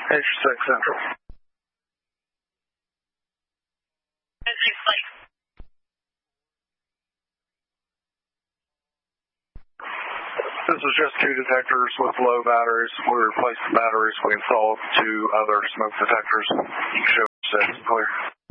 H6 Central. This is just 2 detectors with low batteries. We replaced the batteries. We installed 2 other smoke detectors. Show 6 clear.